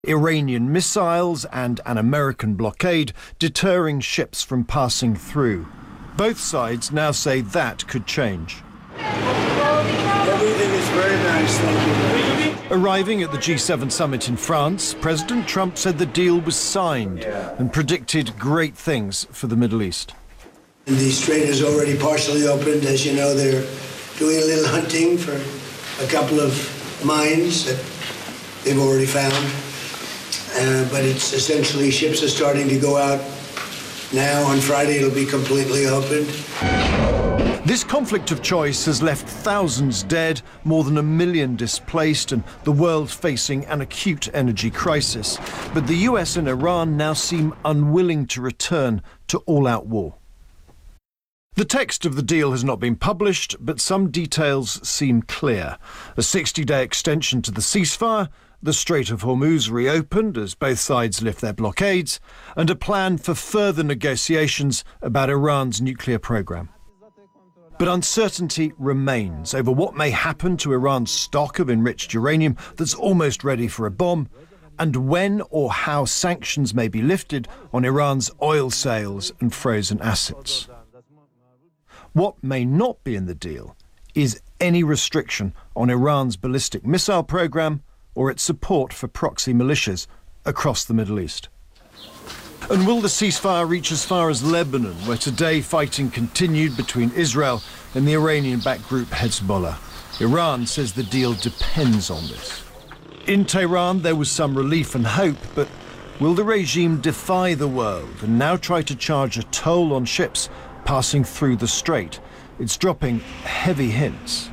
Iranian missiles and an American blockade deterring ships from passing through. Both sides now say that could change. Everything is very nice, thank you. Arriving at the G7 summit in France, President Trump said the deal was signed and predicted great things for the Middle East. The strait is already partially opened. As you know, they're doing a little hunting for a couple of mines that they've already found. But it's essentially ships are starting to go out now. On Friday, it'll be completely opened. This conflict of choice has left thousands dead, more than 1 million displaced, and the world facing an acute energy crisis. But the US and Iran now seem unwilling to return to all-out war. The text of the deal has not been published, but some details seem clear. A 60-day extension to the ceasefire, the Strait of Hormuz reopened as both sides lift their blockades, and a plan for further negotiations about Iran's nuclear program. But uncertainty remains over what may happen to Iran's stock of enriched uranium that's almost ready for a bomb, and when or how sanctions may be lifted on Iran's oil sales and frozen assets. What may not be in the deal is any restriction on Iran's ballistic missile program or its support for proxy militias across the Middle East. And will the ceasefire reach as far as Lebanon, where today fighting continued between Israel and the Iranian-backed group Hezbollah? Iran says the deal depends on this. In Tehran, there was some relief and hope, but will the regime defy the world and now try to charge a toll on ships passing through the strait? It's dropping heavy hints.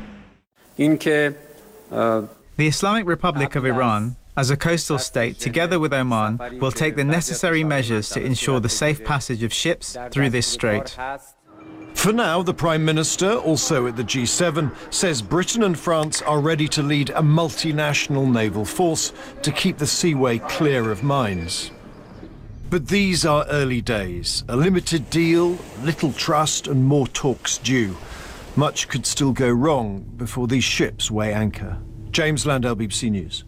The Islamic Republic of Iran, as a coastal state, together with Oman, will take the necessary measures to ensure the safe passage of ships through this strait. For now, the Prime Minister, also at the G7, says Britain and France are ready to lead a multinational naval force to keep the seaway clear of mines. But these are early days. A limited deal, little trust, and more talks due. Much could still go wrong before these ships weigh anchor. James Landell, BBC News.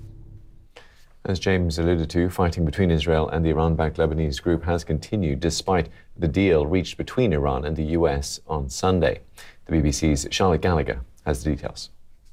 As James alluded to, fighting between Israel and the Iran-backed Lebanese group has continued despite the deal reached between Iran and the US on Sunday. The BBC's Charlotte Gallagher has the details.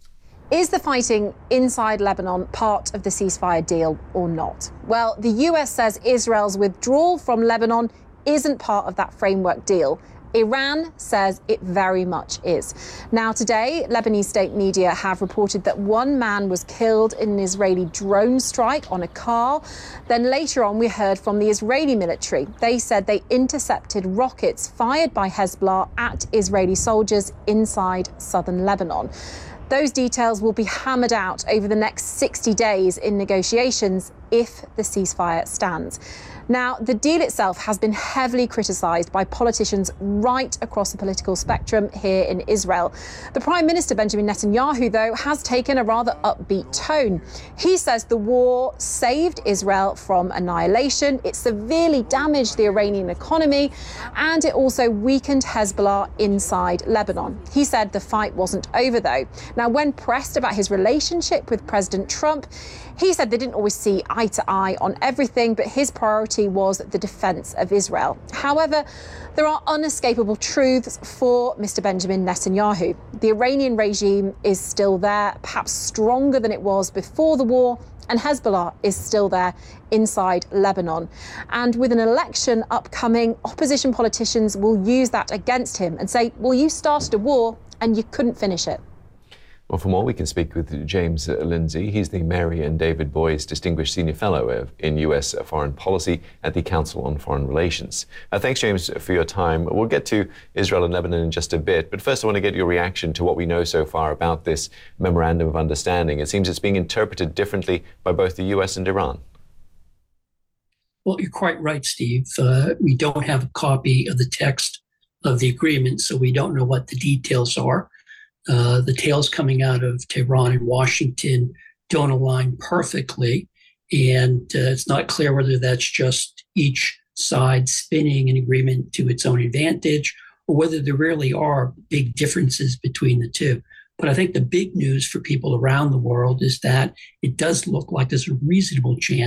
Is the fighting inside Lebanon part of the ceasefire deal or not? Well, the US says Israel's withdrawal from Lebanon isn't part of that framework deal. Iran says it very much is. Now, today, Lebanese state media have reported that one man was killed in an Israeli drone strike on a car. Then later on, we heard from the Israeli military. They said they intercepted rockets fired by Hezbollah at Israeli soldiers inside southern Lebanon. Those details will be hammered out over the next 60 days in negotiations if the ceasefire stands. Now, the deal itself has been heavily criticised by politicians right across the political spectrum here in Israel. The Prime Minister, Benjamin Netanyahu, though, has taken a rather upbeat tone. He says the war saved Israel from annihilation, it severely damaged the Iranian economy, and it also weakened Hezbollah inside Lebanon. He said the fight wasn't over, though. Now, when pressed about his relationship with President Trump, he said they didn't always see eye to eye on everything, but his priority was the defense of Israel. However, there are unescapable truths for Mr. Benjamin Netanyahu. The Iranian regime is still there, perhaps stronger than it was before the war, and Hezbollah is still there inside Lebanon. And with an election upcoming, opposition politicians will use that against him and say, well, you started a war and you couldn't finish it. Well, for more, we can speak with James Lindsay. He's the Mary and David Boies Distinguished Senior Fellow in U.S. Foreign Policy at the Council on Foreign Relations. Thanks, James, for your time. We'll get to Israel and Lebanon in just a bit, but first I want to get your reaction to what we know so far about this Memorandum of Understanding. It seems it's being interpreted differently by both the U.S. and Iran. Well, you're quite right, Steve. We don't have a copy of the text of the agreement, so we don't know what the details are. The tales coming out of Tehran and Washington don't align perfectly, and it's not clear whether that's just each side spinning an agreement to its own advantage, or whether there really are big differences between the two. But I think the big news for people around the world is that it does look like there's a reasonable chance